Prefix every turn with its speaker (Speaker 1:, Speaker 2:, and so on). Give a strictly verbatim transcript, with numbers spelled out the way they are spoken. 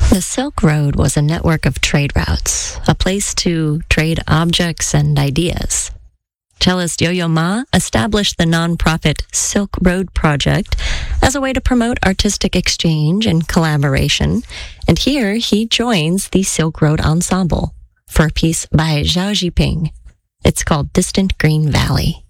Speaker 1: The Silk Road was a network of trade routes, a place to trade objects and ideas. Cellist Yo-Yo Ma established the nonprofit Silk Road Project as a way to promote artistic exchange and collaboration, and here he joins the Silk Road Ensemble for a piece by Zhao Jiping. It's called Distant Green Valley.